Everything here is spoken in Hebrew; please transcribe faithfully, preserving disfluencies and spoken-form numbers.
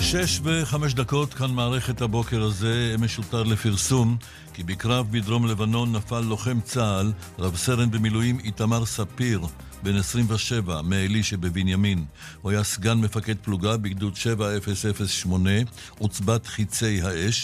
שש וחמש דקות, כאן מערכת הבוקר הזה משודר לפרסום כי בקרב בדרום לבנון נפל לוחם צה"ל, רב סרן במילואים איתמר ספיר, בן עשרים ושבע, מאלי שבבנימין. הוא היה סגן מפקד פלוגה בגדוד שבע אפס אפס שמונה, עוצבת חיצי האש,